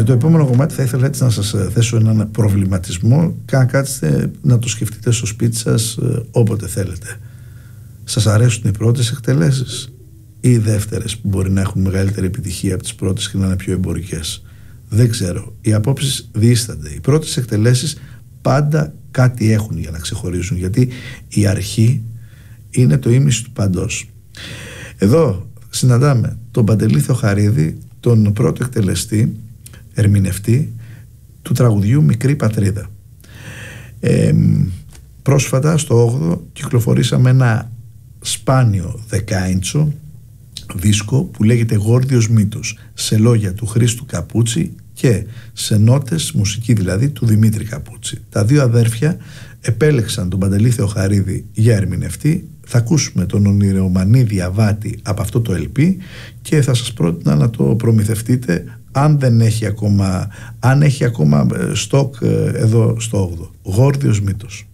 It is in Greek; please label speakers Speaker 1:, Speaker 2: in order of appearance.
Speaker 1: Με το επόμενο κομμάτι θα ήθελα έτσι να σας θέσω έναν προβληματισμό και να κάτσετε να το σκεφτείτε στο σπίτι σας όποτε θέλετε. Σας αρέσουν οι πρώτες εκτελέσεις ή οι δεύτερες που μπορεί να έχουν μεγαλύτερη επιτυχία από τις πρώτες και να είναι πιο εμπορικές? Δεν ξέρω. Οι απόψεις διείστανται. Οι πρώτες εκτελέσεις πάντα κάτι έχουν για να ξεχωρίζουν, γιατί η αρχή είναι το ίμιση του παντός. Εδώ συναντάμε τον Παντελή Θεοχαρίδη, τον πρώτο εκτελεστή, ερμηνευτή του τραγουδιού Μικρή Πατρίδα. Πρόσφατα στο 8ο κυκλοφορήσαμε ένα σπάνιο 10 δίσκο που λέγεται Γόρδιος Μύτος, σε λόγια του Χρήστου Καπούτσι και σε νότες, μουσική δηλαδή, του Δημήτρη Καπούτσι. Τα δύο αδέρφια επέλεξαν τον Παντελή Θεοχαρίδη για ερμηνευτή. Θα ακούσουμε τον ονειρεομανή διαβάτη από αυτό το LP και θα σας πρότεινα να το προμηθευτείτε αν έχει ακόμα στόκ εδώ στο 8ο. Γόρδιος Μύτος.